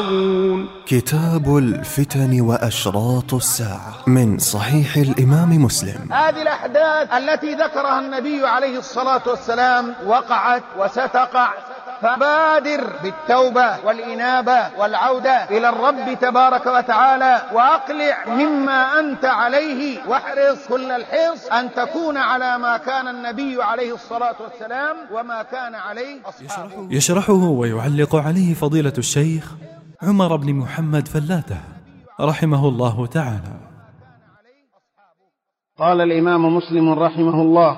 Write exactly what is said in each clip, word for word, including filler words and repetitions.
كتاب الفتن وأشراط الساعة من صحيح الإمام مسلم. هذه الأحداث التي ذكرها النبي عليه الصلاة والسلام وقعت وستقع، فبادر بالتوبة والإنابة والعودة إلى الرب تبارك وتعالى، وأقلع مما أنت عليه، واحرص كل الحرص أن تكون على ما كان النبي عليه الصلاة والسلام وما كان عليه أصحابه. يشرحه ويعلق عليه فضيلة الشيخ عمر بن محمد فلاته رحمه الله تعالى. قال الإمام مسلم رحمه الله: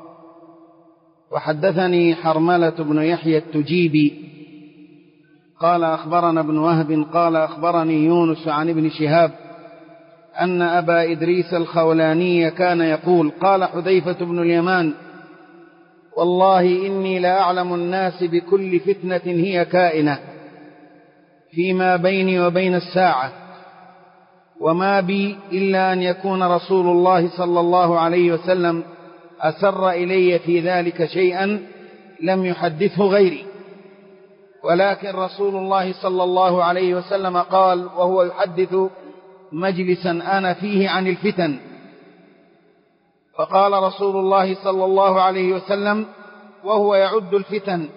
وحدثني حرملة بن يحيى التجيبي قال أخبرنا ابن وهب قال أخبرني يونس عن ابن شهاب أن أبا إدريس الخولاني كان يقول: قال حذيفة بن اليمان: والله إني لأعلم الناس بكل فتنة هي كائنة فيما بيني وبين الساعة، وما بي إلا أن يكون رسول الله صلى الله عليه وسلم أسر إلي في ذلك شيئا لم يحدثه غيري، ولكن رسول الله صلى الله عليه وسلم قال وهو يحدث مجلسا أنا فيه عن الفتن، فقال رسول الله صلى الله عليه وسلم وهو يعد الفتن: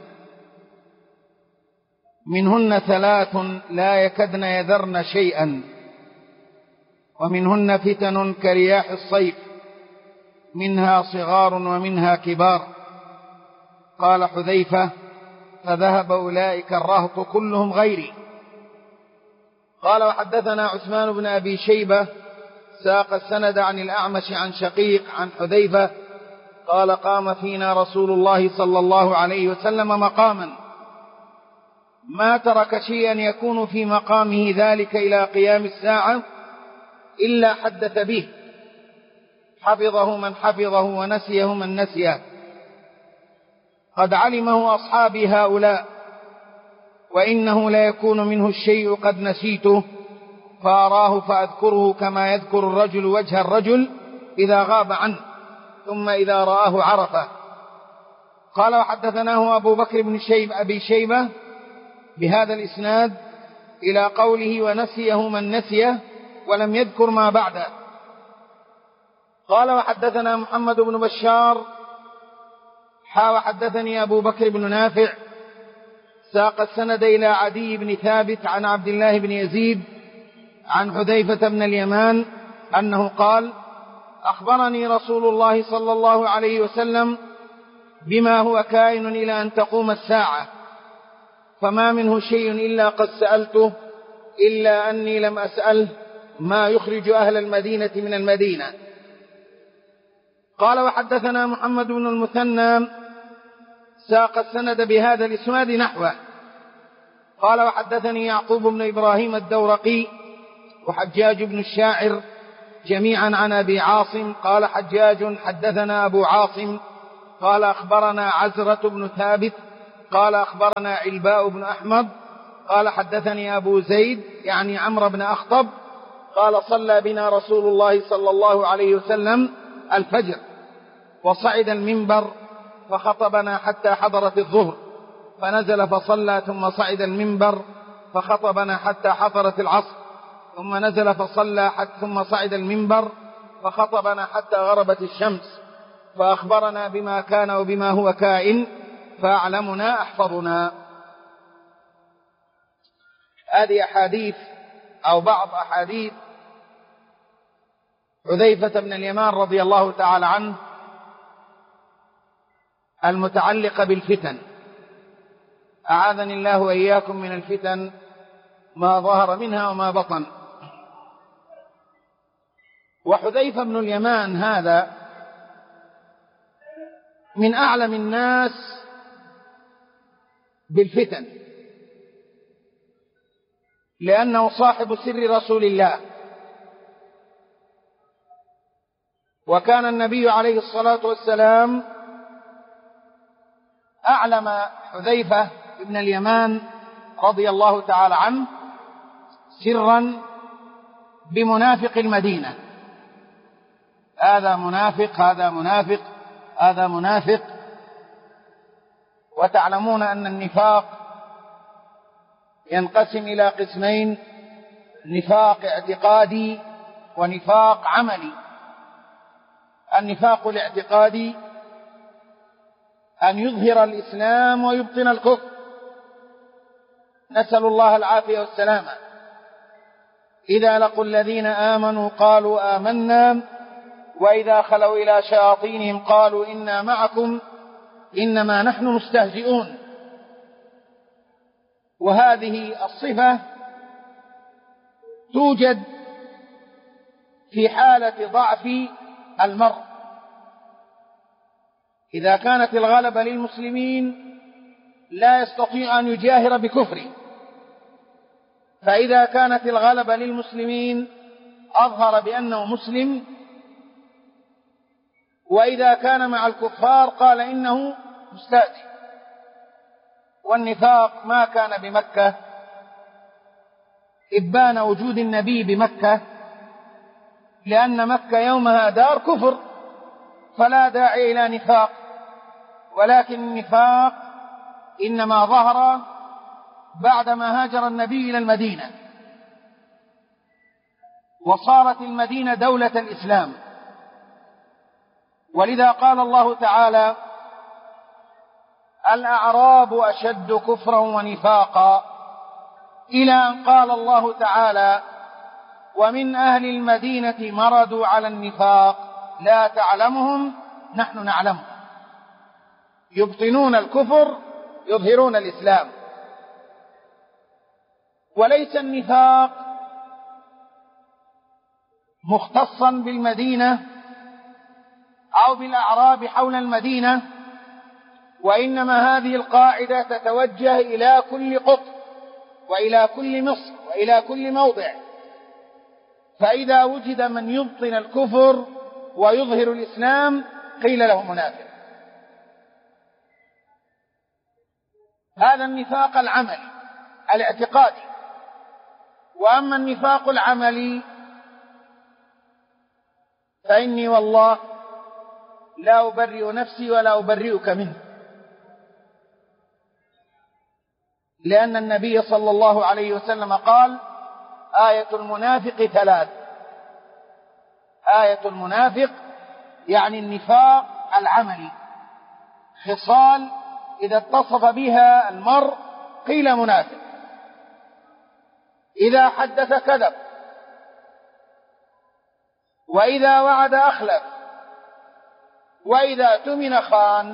منهن ثلاث لا يكدن يذرن شيئا، ومنهن فتن كرياح الصيف، منها صغار ومنها كبار. قال حذيفة: فذهب أولئك الرهط كلهم غيري. قال: وحدثنا عثمان بن أبي شيبة ساق السند عن الأعمش عن شقيق عن حذيفة قال: قام فينا رسول الله صلى الله عليه وسلم مقاما ما ترك شيئا يكون في مقامه ذلك إلى قيام الساعة إلا حدث به، حفظه من حفظه ونسيه من نسيه، قد علمه أصحابي هؤلاء، وإنه لا يكون منه الشيء قد نسيته فأراه فأذكره كما يذكر الرجل وجه الرجل إذا غاب عنه ثم إذا رآه عرفه. قال: وحدثناه أبو بكر بن شيب أبي شيبة بهذا الإسناد إلى قوله ونسيه من نسيه ولم يذكر ما بعده. قال: وحدثنا محمد بن بشار حا وحدثني أبو بكر بن نافع ساق السند إلى عدي بن ثابت عن عبد الله بن يزيد عن حذيفة بن اليمان أنه قال: أخبرني رسول الله صلى الله عليه وسلم بما هو كائن إلى أن تقوم الساعة، فما منه شيء إلا قد سألته، إلا أني لم أسأله ما يخرج أهل المدينة من المدينة. قال: وحدثنا محمد بن المثنى ساق السند بهذا الإسناد نحوه. قال: وحدثني يعقوب بن إبراهيم الدورقي وحجاج بن الشاعر جميعا عن أبي عاصم. قال حجاج: حدثنا أبو عاصم قال أخبرنا عزرة بن ثابت قال أخبرنا علباء بن أحمد قال حدثني أبو زيد يعني عمرو بن أخطب قال: صلى بنا رسول الله صلى الله عليه وسلم الفجر، وصعد المنبر فخطبنا حتى حضرت الظهر، فنزل فصلى، ثم صعد المنبر فخطبنا حتى حضرت العصر، ثم نزل فصلى ثم صعد المنبر فخطبنا حتى غربت الشمس، فأخبرنا بما كان وبما هو كائن، فأعلمنا أحفظنا. هذه أحاديث أو بعض أحاديث حذيفة بن اليمان رضي الله تعالى عنه المتعلقة بالفتن، أعاذني الله وإياكم من الفتن ما ظهر منها وما بطن. وحذيفة بن اليمان هذا من أعلم الناس بالفتن، لأنه صاحب سر رسول الله، وكان النبي عليه الصلاة والسلام أعلم حذيفة بن اليمان رضي الله تعالى عنه سرا بمنافق المدينة، هذا منافق هذا منافق هذا منافق. وتعلمون أن النفاق ينقسم إلى قسمين: نفاق اعتقادي ونفاق عملي. النفاق الاعتقادي أن يظهر الإسلام ويبطن الكفر، نسأل الله العافية والسلامة. إذا لقوا الذين آمنوا قالوا آمنا وإذا خلوا إلى شياطينهم قالوا إنا معكم إنما نحن مستهزئون. وهذه الصفة توجد في حالة ضعف المرء. إذا كانت الغلبة للمسلمين لا يستطيع أن يجاهر بكفره، فإذا كانت الغلبة للمسلمين أظهر بأنه مسلم، وإذا كان مع الكفار قال إنه مستهزئ. والنفاق ما كان بمكة، إبان وجود النبي بمكة، لأن مكة يومها دار كفر فلا داعي إلى نفاق، ولكن النفاق إنما ظهر بعدما هاجر النبي إلى المدينة وصارت المدينة دولة الإسلام. ولذا قال الله تعالى: الأعراب أشد كفرا ونفاقا، إلى أن قال الله تعالى: ومن أهل المدينة مردوا على النفاق لا تعلمهم نحن نعلمهم، يبطنون الكفر يظهرون الإسلام. وليس النفاق مختصا بالمدينة أو بالأعراب حول المدينة، وإنما هذه القاعدة تتوجه إلى كل قطب وإلى كل مصر وإلى كل موضع. فإذا وجد من يبطن الكفر ويظهر الإسلام قيل له منافق. هذا النفاق العملي الاعتقادي. وأما النفاق العملي فإني والله لا أبرئ نفسي ولا أبرئك منه، لأن النبي صلى الله عليه وسلم قال: آية المنافق ثلاث. آية المنافق يعني النفاق العملي، خصال إذا اتصف بها المرء قيل منافق. إذا حدث كذب، وإذا وعد أخلف، وإذا اؤتمن خان.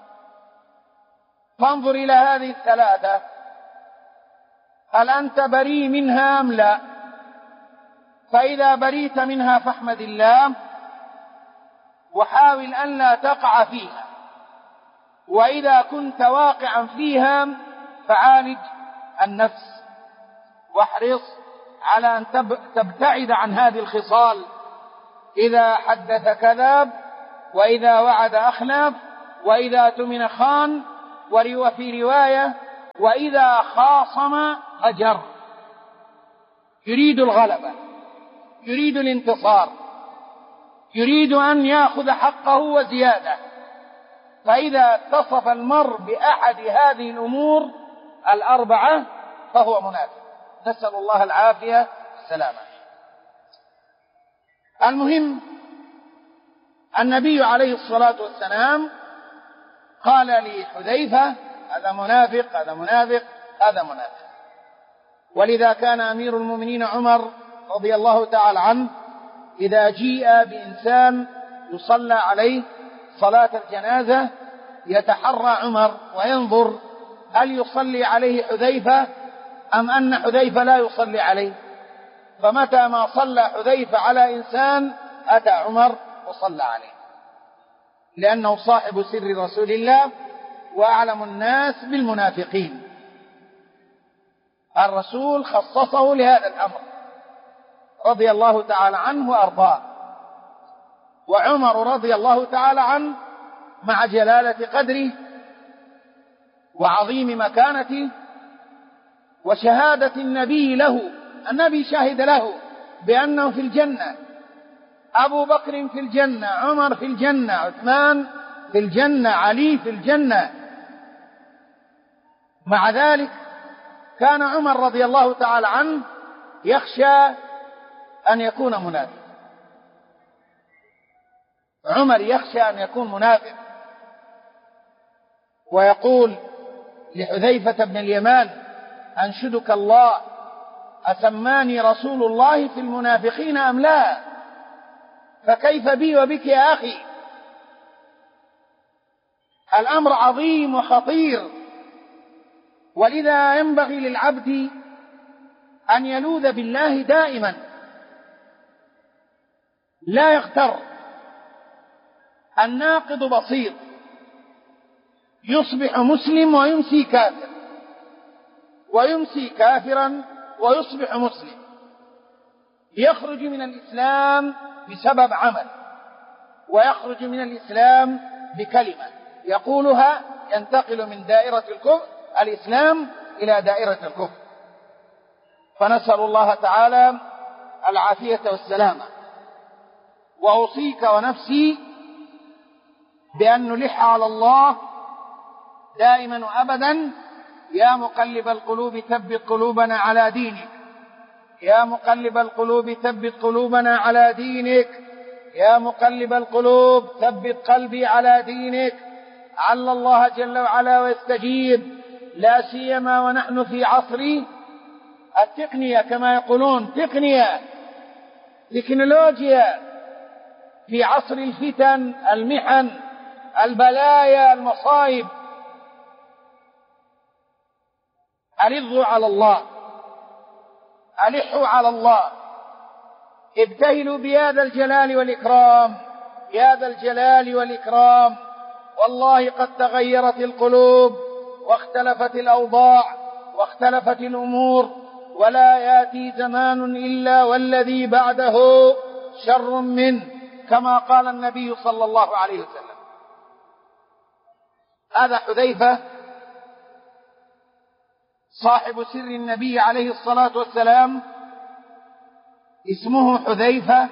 فانظر إلى هذه الثلاثة، هل أنت بريء منها أم لا؟ فإذا بريت منها فاحمد الله وحاول أن لا تقع فيها، وإذا كنت واقعا فيها فعالج النفس واحرص على أن تبتعد عن هذه الخصال. إذا حدث كذب، وإذا وعد أخلف، وإذا اؤتمن خان، وفي رواية وإذا خاصم هجر. يريد الغلبة، يريد الانتصار، يريد أن يأخذ حقه وزيادة. فإذا اتصف المرء بأحد هذه الأمور الأربعة فهو منافق، نسأل الله العافية والسلامة. المهم، النبي عليه الصلاة والسلام قال لحذيفة: هذا منافق، هذا منافق، هذا منافق. ولذا كان أمير المؤمنين عمر رضي الله تعالى عنه إذا جيء بإنسان يصلى عليه صلاة الجنازة يتحرى عمر وينظر هل يصلي عليه حذيفة أم أن حذيفة لا يصلي عليه. فمتى ما صلى حذيفة على إنسان أتى عمر وصلى عليه، لأنه صاحب سر رسول الله وأعلم الناس بالمنافقين. الرسول خصصه لهذا الأمر رضي الله تعالى عنه وأرضاه. وعمر رضي الله تعالى عنه مع جلالة قدره وعظيم مكانته وشهادة النبي له، النبي شهد له بأنه في الجنة، أبو بكر في الجنة، عمر في الجنة، عثمان في الجنة، علي في الجنة. مع ذلك كان عمر رضي الله تعالى عنه يخشى أن يكون منافق، عمر يخشى أن يكون منافق، ويقول لحذيفة بن اليمان: أنشدك الله، أسماني رسول الله في المنافقين أم لا؟ فكيف بي وبك يا أخي؟ الأمر عظيم وخطير، ولذا ينبغي للعبد أن يلوذ بالله دائما، لا يغتر. الناقض بسيط، يصبح مسلم ويمسي كافر، ويمسي كافرا ويصبح مسلم، يخرج من الإسلام بسبب عمل، ويخرج من الإسلام بكلمة يقولها، ينتقل من دائرة الكفر الإسلام إلى دائرة الكفر. فنسأل الله تعالى العافية والسلامة. وأوصيك ونفسي بأن نلح على الله دائما وأبدا: يا مقلب القلوب ثبت قلوبنا على دينك، يا مقلب القلوب ثبت قلوبنا على دينك، يا مقلب القلوب ثبت قلبي على دينك. عل الله جل وعلا ويستجيب، لا سيما ونحن في عصر التقنية، كما يقولون تقنية، تكنولوجيا، في عصر الفتن، المحن، البلايا، المصائب. ألظوا على الله، ألحوا على الله، ابتهلوا بهذا الجلال والإكرام، يا ذا الجلال والإكرام. والله قد تغيرت القلوب، واختلفت الأوضاع، واختلفت الأمور، ولا يأتي زمان إلا والذي بعده شر منه، كما قال النبي صلى الله عليه وسلم. هذا حذيفة صاحب سر النبي عليه الصلاة والسلام، اسمه حذيفة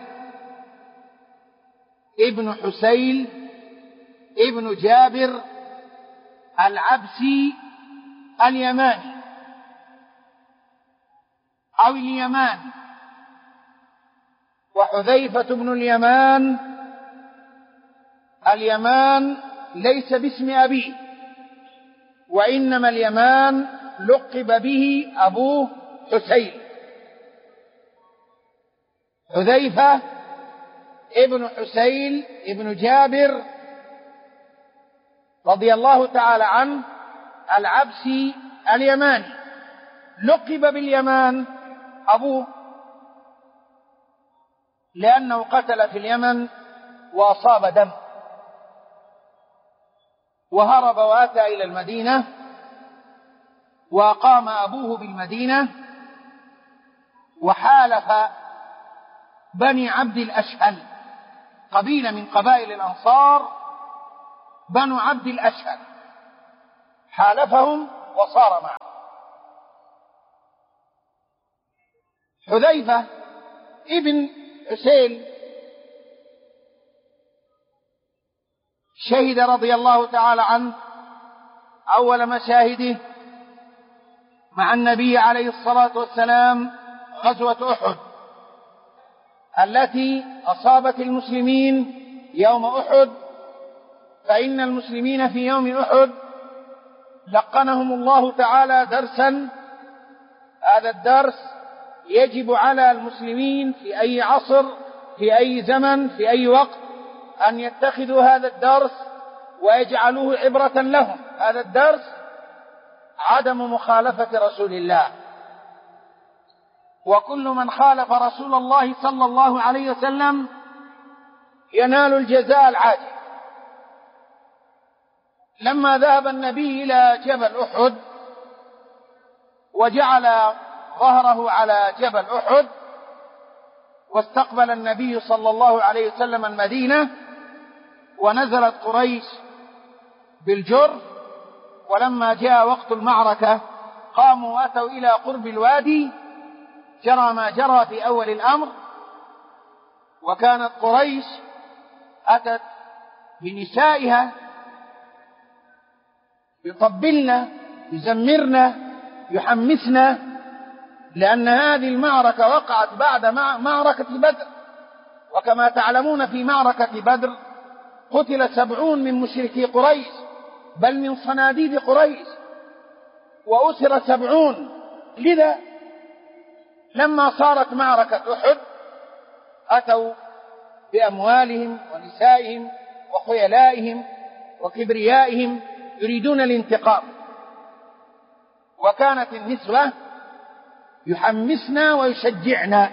ابن حسيل ابن جابر العبسي اليماني أو اليمان. وحذيفة بن اليمان، اليمان ليس باسم أبيه، وإنما اليمان لقب به أبوه حسين. حذيفة ابن حسين ابن جابر رضي الله تعالى عنه العبسي اليماني، لقب باليمان أبوه لأنه قتل في اليمن وأصاب دم، وهرب وأتى إلى المدينة، وقام أبوه بالمدينة، وحالف بني عبد الأشهل، قبيلة من قبائل الأنصار، بنو عبد الأشهل، حالفهم وصار معه. حذيفة ابن حسين شهد رضي الله تعالى عنه أول مشاهده مع النبي عليه الصلاة والسلام غزوة أحد التي أصابت المسلمين يوم أحد. فإن المسلمين في يوم أحد لقنهم الله تعالى درسا، هذا الدرس يجب على المسلمين في أي عصر، في أي زمن، في أي وقت، أن يتخذوا هذا الدرس ويجعلوه عبرة لهم. هذا الدرس عدم مخالفة رسول الله، وكل من خالف رسول الله صلى الله عليه وسلم ينال الجزاء العاجل. لما ذهب النبي إلى جبل أحد وجعل ظهره على جبل أحد، واستقبل النبي صلى الله عليه وسلم المدينة، ونزلت قريش بالجرف، ولما جاء وقت المعركة قاموا وأتوا إلى قرب الوادي، جرى ما جرى في أول الأمر. وكانت قريش أتت بنسائها يطبلن يزمرن يحمسنا، لأن هذه المعركة وقعت بعد معركة بدر، وكما تعلمون في معركة بدر قتل سبعون من مشركي قريش، بل من صناديد قريش، وأسر سبعون. لذا لما صارت معركة أحد أتوا بأموالهم ونسائهم وخيلائهم وكبريائهم يريدون الانتقام، وكانت النسوة يحمسنا ويشجعنا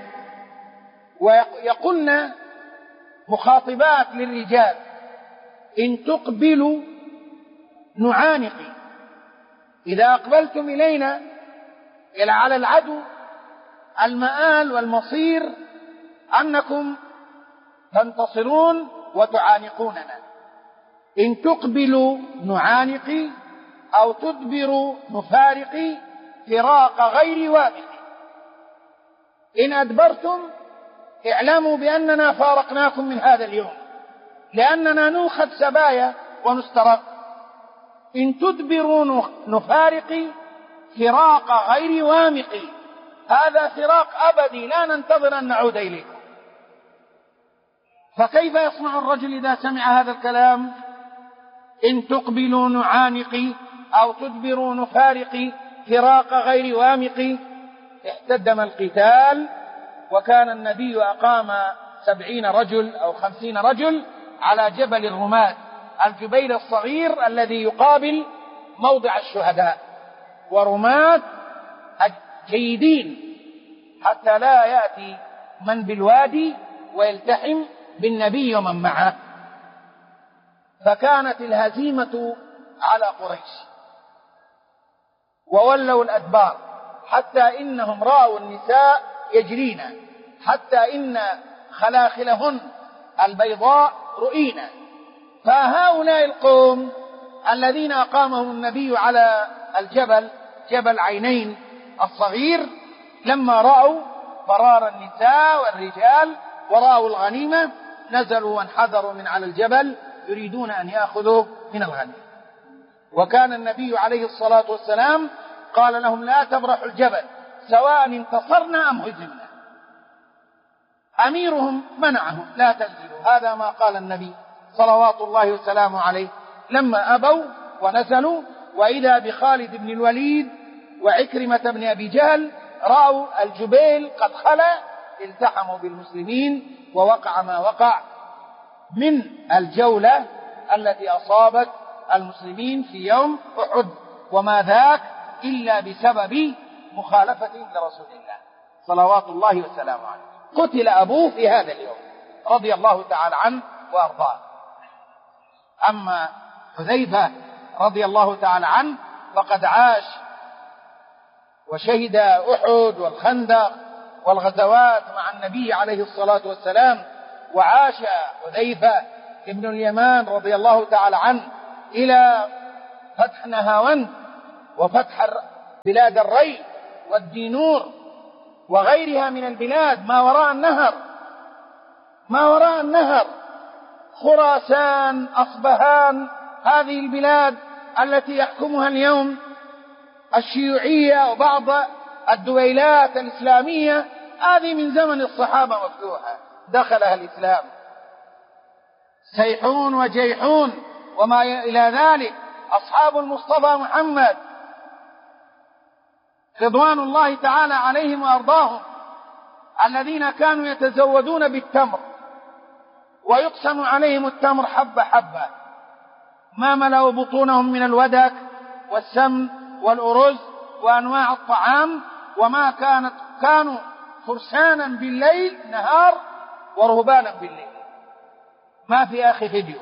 ويقولن مخاطبات للرجال: إن تقبلوا نعانق، إذا أقبلتم إلينا إلى على العدو المآل والمصير أنكم تنتصرون وتعانقوننا. إن تقبلوا نعانق أو تدبروا نفارق فراق غير وامق. إن أدبرتم اعلموا بأننا فارقناكم من هذا اليوم، لأننا نؤخذ سبايا ونسترق. إن تدبروا نفارق فراق غير وامق، هذا فراق أبدي لا ننتظر أن نعود إليكم. فكيف يصنع الرجل إذا سمع هذا الكلام؟ إن تقبلوا نعانق أو تدبروا نفارق فراق غير وامق. احتدم القتال، وكان النبي أقام سبعين رجل أو خمسين رجل على جبل الرماة، الجبيل الصغير الذي يقابل موضع الشهداء، ورماة جيدين حتى لا يأتي من بالوادي ويلتحم بالنبي ومن معه. فكانت الهزيمة على قريش وولوا الأدبار، حتى إنهم رأوا النساء يجرين، حتى إن خلاخلهن البيضاء رؤينا. فهؤلاء القوم الذين أقامهم النبي على الجبل، جبل عينين الصغير، لما رأوا فرار النساء والرجال ورأوا الغنيمة نزلوا وانحدروا من على الجبل يريدون أن يأخذوا من الغنيمة. وكان النبي عليه الصلاة والسلام قال لهم: لا تبرحوا الجبل سواء انتصرنا أم هزمنا. أميرهم منعهم: لا تنزلوا. هذا ما قال النبي صلوات الله وسلامه عليه. لما أبوا ونزلوا، وإذا بخالد بن الوليد وعكرمة بن أبي جهل رأوا الجبيل قد خلا، التحموا بالمسلمين، ووقع ما وقع من الجولة التي أصابت المسلمين في يوم أحد، وما ذاك إلا بسبب مخالفتهم لرسول الله صلوات الله وسلامه عليه. قتل أبوه في هذا اليوم رضي الله تعالى عنه وأرضاه. أما حذيفة رضي الله تعالى عنه فقد عاش وشهد أحد والخندق والغزوات مع النبي عليه الصلاة والسلام. وعاش حذيفة ابن اليمان رضي الله تعالى عنه إلى فتح نهاوند وفتح بلاد الري والدينور وغيرها من البلاد ما وراء النهر، ما وراء النهر، خراسان، أصبهان، هذه البلاد التي يحكمها اليوم الشيوعية وبعض الدويلات الإسلامية، هذه من زمن الصحابة مفتوحة، دخلها الإسلام. سيحون وجيحون وما إلى ذلك، أصحاب المصطفى محمد رضوان الله تعالى عليهم وأرضاهم، الذين كانوا يتزودون بالتمر ويقسم عليهم التمر حبة حبة، ما ملأوا بطونهم من الودك والسمن والأرز وأنواع الطعام، وما كانت كانوا فرسانا بالليل نهار ورهبانا بالليل. ما في أخي فيديو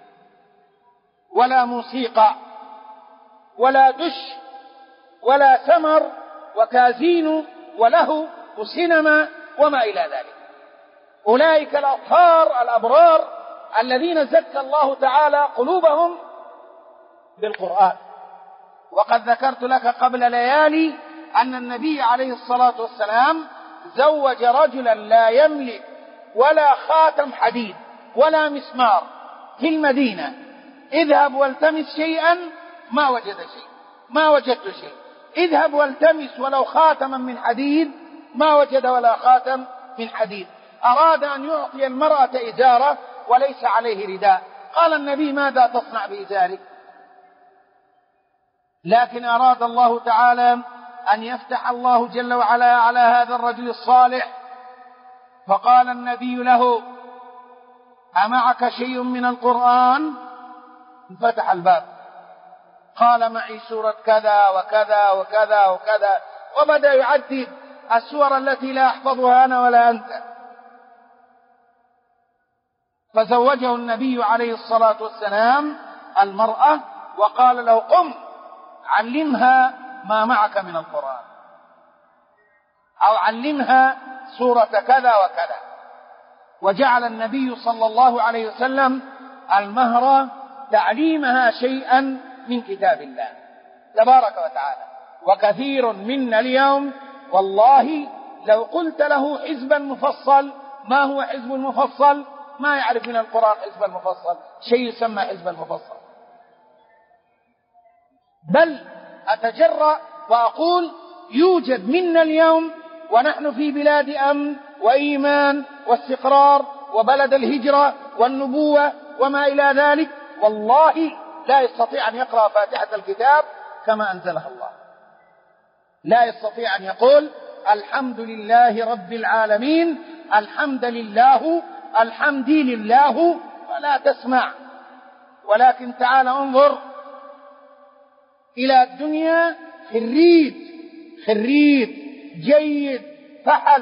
ولا موسيقى ولا دش ولا سمر وكازينو وله وسينما وما إلى ذلك. أولئك الأطهار الأبرار الذين زكى الله تعالى قلوبهم بالقرآن. وقد ذكرت لك قبل ليالي أن النبي عليه الصلاة والسلام زوج رجلا لا يملك ولا خاتم حديد ولا مسمار في المدينة: اذهب والتمس شيئا، ما وجد شيء، ما وجدت شيء. اذهب والتمس ولو خاتما من حديد، ما وجد ولا خاتم من حديد. أراد أن يعطي المرأة إزارة وليس عليه رداء، قال النبي ماذا تصنع بإزارك؟ لكن أراد الله تعالى أن يفتح الله جل وعلا على هذا الرجل الصالح، فقال النبي له أمعك شيء من القرآن؟ انفتح الباب، قال معي سورة كذا وكذا وكذا وكذا، وبدأ يعدد السور التي لا أحفظها أنا ولا أنت. فزوجه النبي عليه الصلاة والسلام المرأة وقال له قم علمها ما معك من القرآن، أو علمها سورة كذا وكذا. وجعل النبي صلى الله عليه وسلم المهر تعليمها شيئا من كتاب الله تبارك وتعالى. وكثير منا اليوم والله لو قلت له حزبا مفصل، ما هو حزب مفصل؟ ما يعرف من القرآن حزب المفصل، شيء يسمى حزب المفصل. بل أتجرأ وأقول يوجد منا اليوم ونحن في بلاد أمن وإيمان واستقرار وبلد الهجرة والنبوة وما إلى ذلك، والله لا يستطيع أن يقرأ فاتحة الكتاب كما أنزلها الله، لا يستطيع أن يقول الحمد لله رب العالمين، الحمد لله، الحمد لله، ولا تسمع. ولكن تعال انظر إلى الدنيا، خريج خريج جيد فحل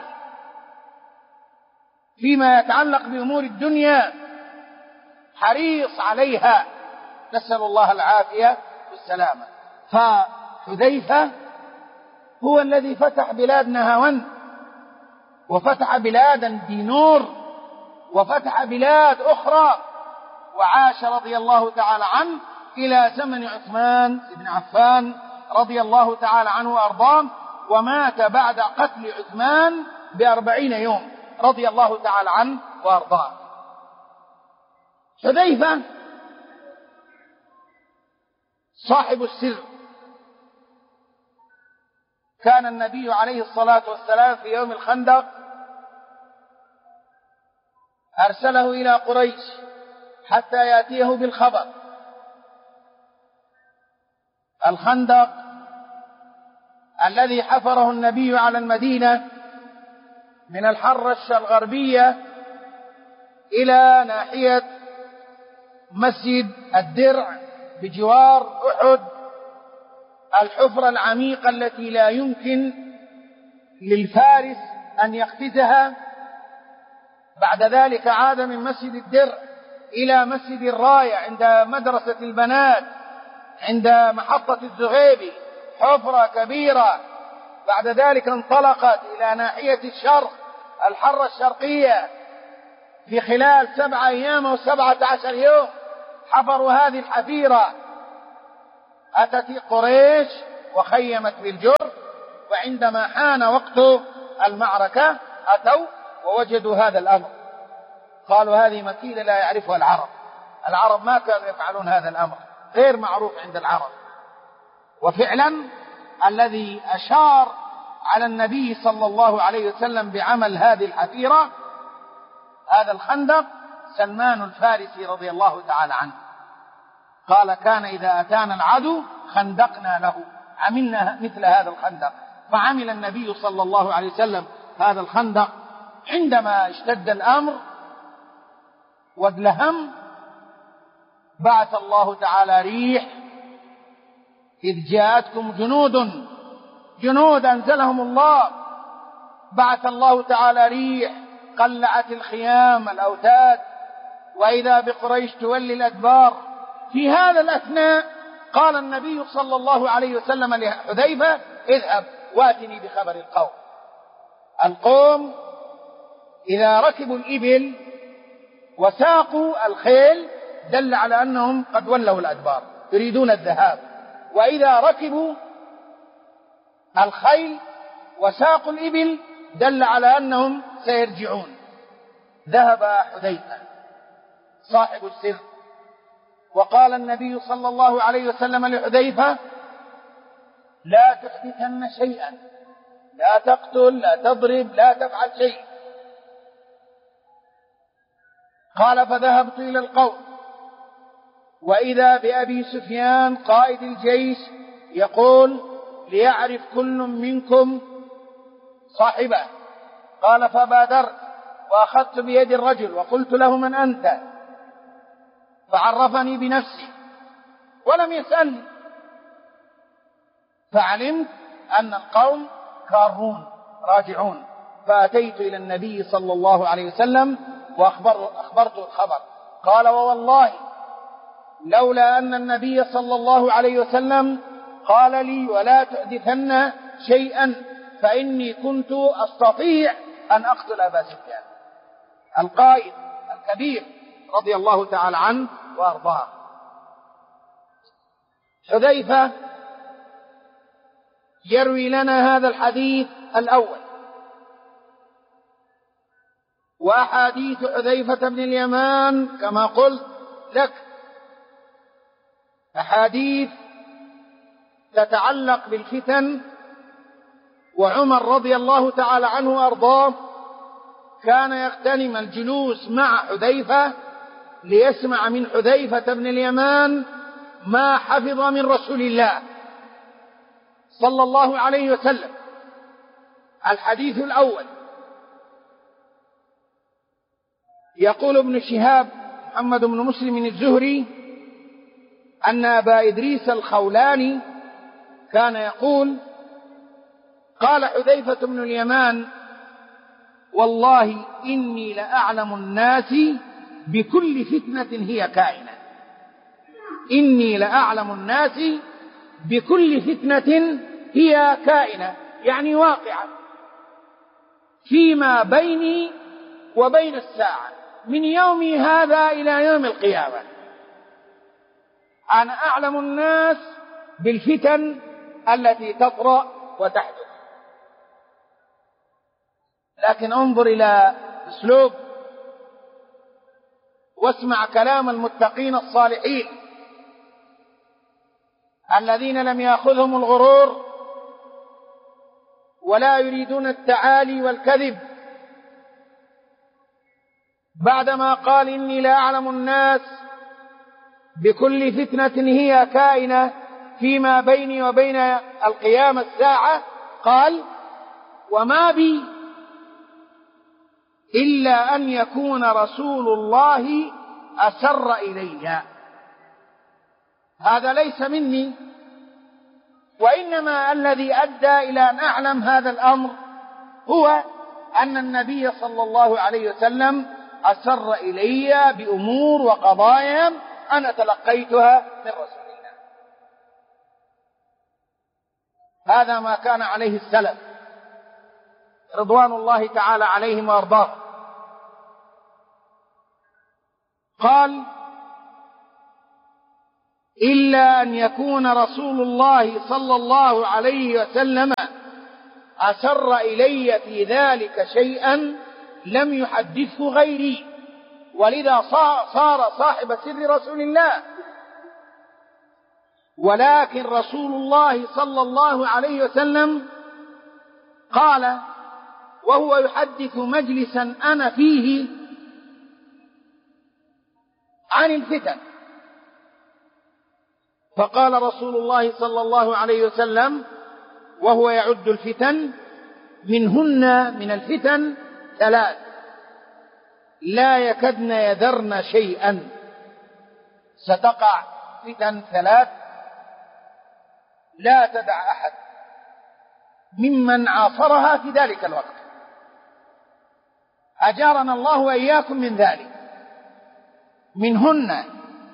فيما يتعلق بأمور الدنيا، حريص عليها، نسأل الله العافية والسلامة. فحذيفة هو الذي فتح بلاد نهاوند، وفتح بلادا دينور، وفتح بلاد أخرى، وعاش رضي الله تعالى عنه إلى زمن عثمان بن عفان رضي الله تعالى عنه وأرضاه، ومات بعد قتل عثمان بأربعين يوم رضي الله تعالى عنه وأرضاه. حذيفة صاحب السر، كان النبي عليه الصلاة والسلام في يوم الخندق أرسله إلى قريش حتى يأتيه بالخبر. الخندق الذي حفره النبي على المدينة من الحرة الغربية إلى ناحية مسجد الدرع بجوار أحد، الحفرة العميقة التي لا يمكن للفارس أن يقفزها. بعد ذلك عاد من مسجد الدرع إلى مسجد الراية عند مدرسة البنات عند محطة الزغيبي، حفرة كبيرة. بعد ذلك انطلقت إلى ناحية الشرق، الحرة الشرقية، في خلال سبعة أيام وسبعة عشر يوم حفروا هذه الحفيرة. أتت قريش وخيمت بالجر، وعندما حان وقت المعركة أتوا ووجدوا هذا الأمر، قالوا هذه مكيدة لا يعرفها العرب. العرب ما كانوا يفعلون هذا الأمر، غير معروف عند العرب. وفعلا الذي أشار على النبي صلى الله عليه وسلم بعمل هذه الحفيرة، هذا الخندق، سلمان الفارسي رضي الله تعالى عنه، قال كان إذا أتانا العدو خندقنا له، عملنا مثل هذا الخندق. فعمل النبي صلى الله عليه وسلم هذا الخندق. عندما اشتد الأمر وادلهم بعث الله تعالى ريح، إذ جاءتكم جنود جنود أنزلهم الله، بعث الله تعالى ريح قلعت الخيام الأوتاد، وإذا بقريش تولي الأدبار. في هذا الأثناء قال النبي صلى الله عليه وسلم لحذيفة اذهب واتني بخبر القوم. القوم إذا ركبوا الإبل وساقوا الخيل دل على أنهم قد ولوا الأدبار يريدون الذهاب، وإذا ركبوا الخيل وساقوا الإبل دل على أنهم سيرجعون. ذهب حذيفة صاحب السر، وقال النبي صلى الله عليه وسلم لحذيفة لا تحدثن شيئا، لا تقتل، لا تضرب، لا تفعل شيء. قال فذهبت إلى القوم وإذا بأبي سفيان قائد الجيش يقول ليعرف كل منكم صاحبه. قال فبادرت وأخذت بيد الرجل وقلت له من أنت؟ فعرفني بنفسي ولم يسألني، فعلمت أن القوم كارون راجعون، فأتيت إلى النبي صلى الله عليه وسلم وأخبرته الخبر. قال ووالله لولا أن النبي صلى الله عليه وسلم قال لي ولا تحدثن شيئا فإني كنت أستطيع أن أقتل أبا سفيان. القائد الكبير رضي الله تعالى عنه وأرضاه. حذيفة يروي لنا هذا الحديث الأول، وأحاديث حذيفة بن اليمان كما قلت لك أحاديث تتعلق بالفتن. وعمر رضي الله تعالى عنه وأرضاه كان يغتنم الجلوس مع حذيفة ليسمع من حذيفة بن اليمان ما حفظ من رسول الله صلى الله عليه وسلم. الحديث الأول يقول ابن شهاب محمد بن مسلم الزهري أن أبا إدريس الخولاني كان يقول قال حذيفة بن اليمان والله إني لأعلم الناس بكل فتنة هي كائنة. إني لأعلم الناس بكل فتنة هي كائنة، يعني واقعة فيما بيني وبين الساعة من يومي هذا إلى يوم القيامة. أنا أعلم الناس بالفتن التي تطرأ وتحدث. لكن انظر إلى أسلوب واسمع كلام المتقين الصالحين الذين لم يأخذهم الغرور ولا يريدون التعالي والكذب. بعدما قال إني لا أعلم الناس بكل فتنة هي كائنة فيما بيني وبين القيامة الساعة، قال وما بي إلا أن يكون رسول الله أسر إلي. هذا ليس مني، وإنما الذي أدى إلى أن أعلم هذا الأمر هو أن النبي صلى الله عليه وسلم أسر إلي بأمور وقضايا أنا تلقيتها من رسول الله. هذا ما كان عليه السلف رضوان الله تعالى عليهم وأرضاهم. قال إلا أن يكون رسول الله صلى الله عليه وسلم أسر إلي في ذلك شيئا لم يحدثه غيري، ولذا صار صاحب سر رسول الله. ولكن رسول الله صلى الله عليه وسلم قال وهو يحدث مجلسا أنا فيه عن الفتن، فقال رسول الله صلى الله عليه وسلم وهو يعد الفتن منهن من الفتن ثلاث لا يكدن يذرن شيئا. ستقع فتن ثلاث لا تدع أحد ممن عاصرها في ذلك الوقت، أجارنا الله وإياكم من ذلك. منهن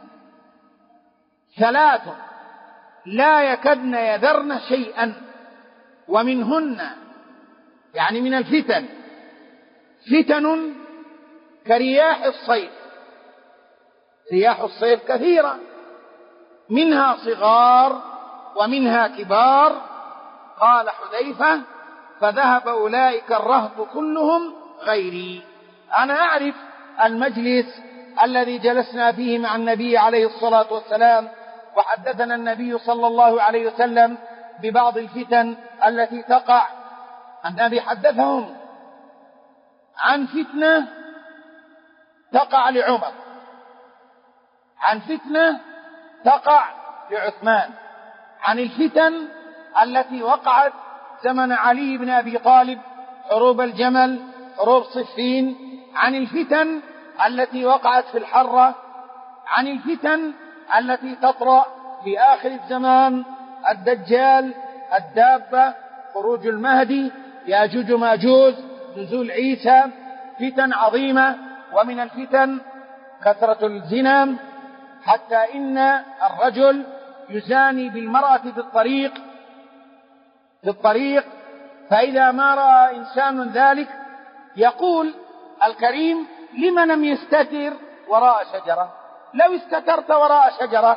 ثلاث لا يكدن يذرن شيئا، ومنهن يعني من الفتن فتن كرياح الصيف. رياح الصيف كثيرة، منها صغار ومنها كبار. قال حذيفة فذهب أولئك الرهط كلهم غيري. أنا أعرف المجلس الذي جلسنا فيه مع النبي عليه الصلاة والسلام، وحدثنا النبي صلى الله عليه وسلم ببعض الفتن التي تقع. النبي حدثهم عن فتنة تقع لعمر، عن فتنة تقع لعثمان، عن الفتن التي وقعت زمن علي بن أبي طالب، حروب الجمل، حروب صفين، عن الفتن التي وقعت في الحرة، عن الفتن التي تطرأ في آخر الزمان، الدجال، الدابة، خروج المهدي، ياجوج ماجوج، نزول عيسى، فتن عظيمة. ومن الفتن كثرة الزنا، حتى إن الرجل يزاني بالمرأة في الطريق في الطريق فإذا ما رأى إنسان ذلك يقول الكريم: لم لم يستتر وراء شجرة؟ لو استترت وراء شجرة،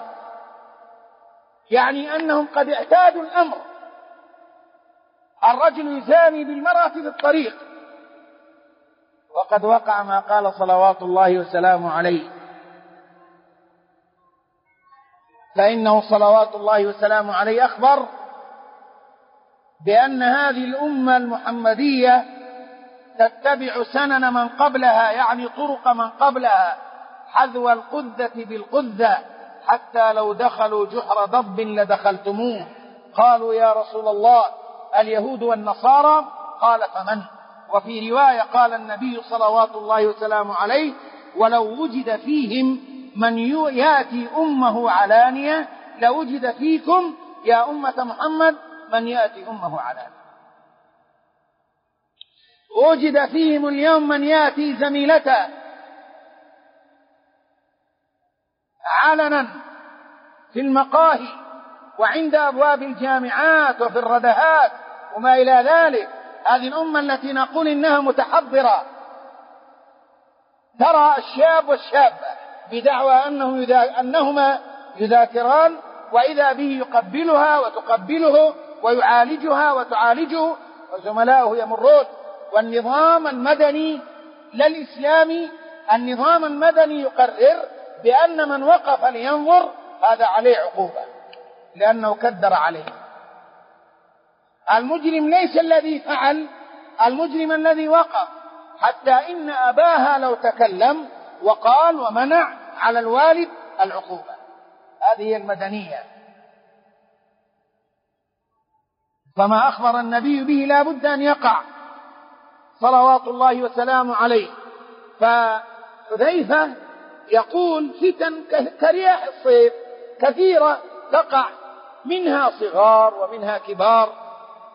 يعني أنهم قد اعتادوا الأمر. الرجل يزاني بالمرأة في الطريق، وقد وقع ما قال صلوات الله وسلامه عليه، فإنه صلوات الله وسلامه عليه أخبر بأن هذه الأمة المحمدية تتبع سنن من قبلها، يعني طرق من قبلها، حذو القذة بالقذة، حتى لو دخلوا جحر ضب لدخلتموه. قالوا: يا رسول الله، اليهود والنصارى؟ قال: فمن؟ وفي رواية قال النبي صلوات الله وسلامه عليه: ولو وجد فيهم من يأتي أمه علانية لوجد فيكم يا أمة محمد من يأتي أمه علانية. وجد فيهم اليوم من يأتي زميلته علنا في المقاهي وعند أبواب الجامعات وفي الردهات وما إلى ذلك. هذه الأمة التي نقول إنها متحضرة، ترى الشاب والشابة بدعوى أنه يذا... أنهما يذاكران، وإذا به يقبلها وتقبله ويعالجها وتعالجه، وزملاؤه يمرون. والنظام المدني لا الإسلامي، النظام المدني يقرر بأن من وقف لينظر هذا عليه عقوبة لأنه كدر عليه. المجرم ليس الذي فعل، المجرم الذي وقف، حتى إن أباها لو تكلم وقال ومنع على الوالد العقوبة. هذه المدنية، فما أخبر النبي به لا بد أن يقع صلوات الله وسلامه عليه. فحذيفة يقول: فتن كرياح الصيف كثيرة تقع، منها صغار ومنها كبار.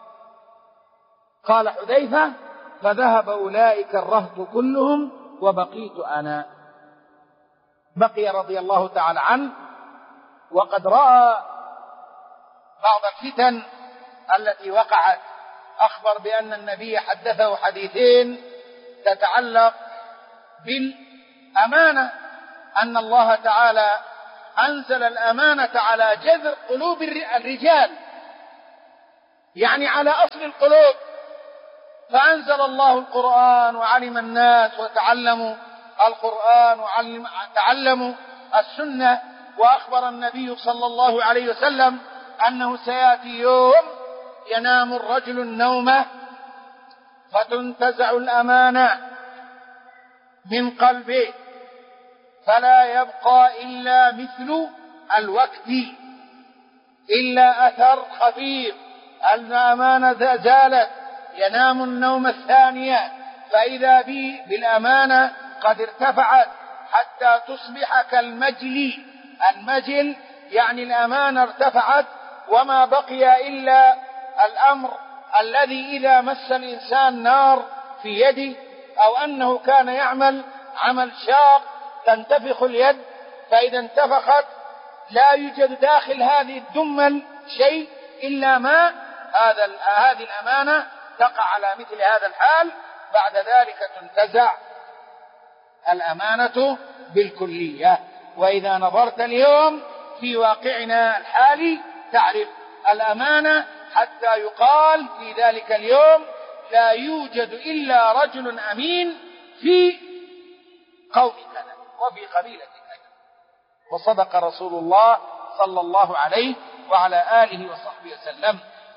قال حذيفة: فذهب أولئك الرهط كلهم وبقيت أنا. بقي رضي الله تعالى عنه، وقد رأى بعض الفتن التي وقعت. أخبر بأن النبي حدثه حديثين تتعلق بالأمانة، أن الله تعالى أنزل الأمانة على جذر قلوب الرجال، يعني على أصل القلوب. فأنزل الله القرآن وعلم الناس وتعلموا القرآن وتعلموا السنة. وأخبر النبي صلى الله عليه وسلم أنه سيأتي يوم ينام الرجل النوم فتنتزع الأمانة من قلبه فلا يبقى إلا مثل الوقت، إلا أثر خفيف. الأمانة زالت، ينام النوم الثانية فإذا بي بالأمانة قد ارتفعت حتى تصبح كالمجل. المجل يعني الأمانة ارتفعت، وما بقي إلا الأمر الذي إذا مس الإنسان نار في يده، أو أنه كان يعمل عمل شاق تنتفخ اليد، فإذا انتفخت لا يوجد داخل هذه الدمل شيء إلا ماء. هذا هذه الأمانة تقع على مثل هذا الحال، بعد ذلك تنتزع الأمانة بالكلية. وإذا نظرت اليوم في واقعنا الحالي تعرف الأمانة، حتى يقال في ذلك اليوم لا يوجد إلا رجل أمين في قوم كذا وفي قبيلة كذا. وصدق رسول الله صلى الله عليه وعلى آله وصحبه وسلم.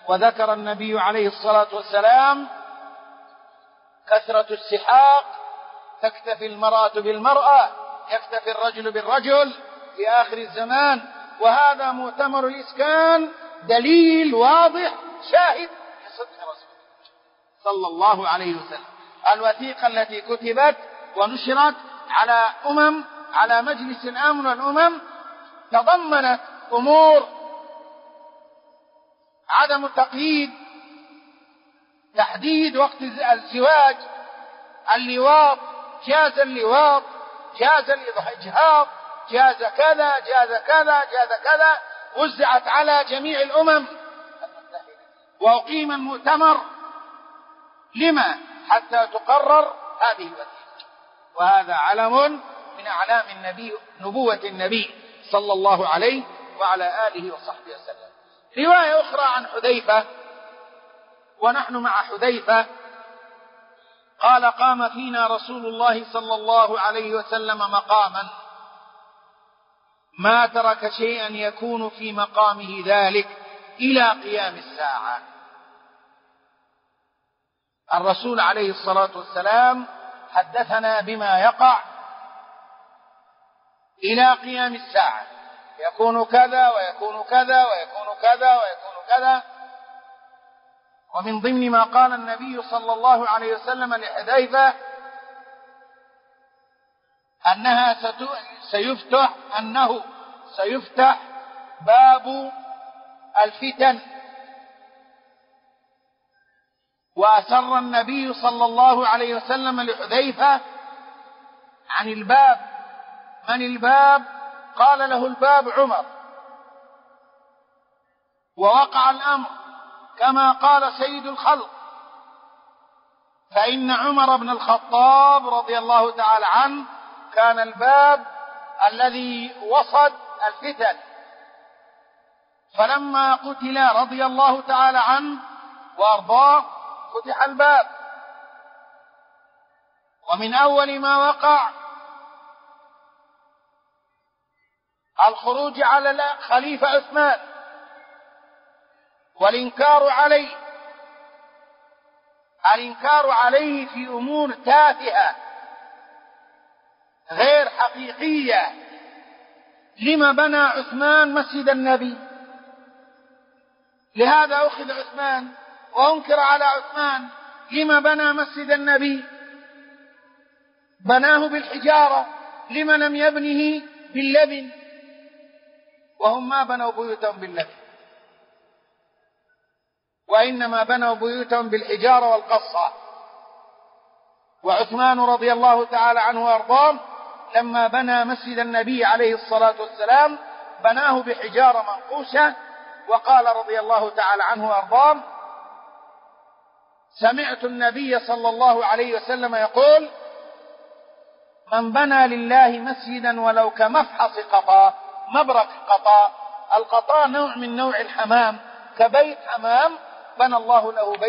وذكر النبي عليه الصلاة والسلام كثرة السحاق، تكتفي المرأة بالمرأة، يكتفي الرجل بالرجل في آخر الزمان، وهذا مؤتمر الإسكان دليل واضح شاهد لصدق رسول صلى الله عليه وسلم. الوثيقة التي كتبت ونشرت على أمم على مجلس الأمن والأمم تضمنت أمور عدم التقييد، تحديد وقت الزواج، اللواط، جاز اللواط، جاز الإجهاض، جاز كذا جاز كذا جاز كذا، وزعت على جميع الأمم وأقيم المؤتمر. لما؟ حتى تقرر هذه الوثيقة، وهذا علم من أعلام النبي نبوة النبي صلى الله عليه وعلى آله وصحبه وسلم. رواية أخرى عن حذيفة، ونحن مع حذيفة، قال: قام فينا رسول الله صلى الله عليه وسلم مقاما ما ترك شيئا يكون في مقامه ذلك إلى قيام الساعة. الرسول عليه الصلاة والسلام حدثنا بما يقع إلى قيام الساعة، يكون كذا ويكون كذا ويكون كذا ويكون كذا. ومن ضمن ما قال النبي صلى الله عليه وسلم لحذيفة أنها سيفتح أنه سيفتح باب الفتن. وأسر النبي صلى الله عليه وسلم لحذيفة عن الباب: من الباب؟ قال له: الباب عمر. ووقع الأمر كما قال سيد الخلق، فإن عمر بن الخطاب رضي الله تعالى عنه كان الباب الذي وصد الفتن، فلما قتل رضي الله تعالى عنه وأرضاه فتح الباب. ومن أول ما وقع الخروج على الخليفة عثمان والإنكار عليه، الإنكار عليه في أمور تافهة غير حقيقية. لما بنى عثمان مسجد النبي؟ لهذا أخذ عثمان وأنكر على عثمان. لما بنى مسجد النبي؟ بناه بالحجارة، لما لم يبنه باللبن؟ وهم ما بنوا بيوتهم باللبن، وإنما بنوا بيوتهم بالحجارة والقصة. وعثمان رضي الله تعالى عنه وأرضاه لما بنى مسجد النبي عليه الصلاة والسلام بناه بحجارة منقوشة، وقال رضي الله تعالى عنه وأرضاه: سمعت النبي صلى الله عليه وسلم يقول: من بنى لله مسجدا ولو كمفحص قطا، مبرق قطا، القطا نوع من نوع الحمام، كبيت حمام بنى الله له بيت